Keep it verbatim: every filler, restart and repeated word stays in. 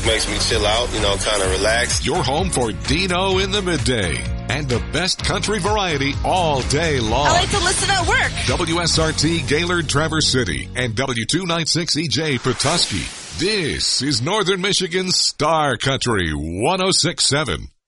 makes me chill out, you know, kind of relax. Your home for Dino in the midday and the best country variety all day long. I like to listen at work. W S R T Gaylord Traverse City and W two ninety-six E J Petoskey. This is Northern Michigan's Star Country one oh six point seven.